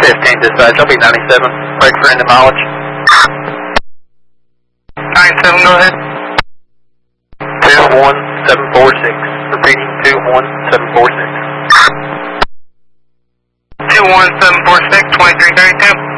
15 dispatch, I'll be 97. Break for end of mileage. 97, go ahead. 21746. Repeating, 21746. 21746, 2332.